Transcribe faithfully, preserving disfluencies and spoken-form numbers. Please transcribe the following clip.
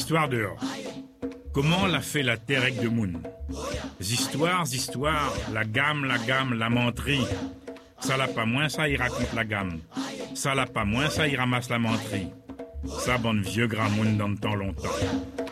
Histoire dehors. Comment l'a fait la terre avec de moun? Histoires, histoires, la gamme, la gamme, la menterie. Ça l'a pas moins, ça il raconte la gamme. Ça l'a pas moins, ça il ramasse la menterie. Ça, bonne vieux grand moun dans le temps longtemps.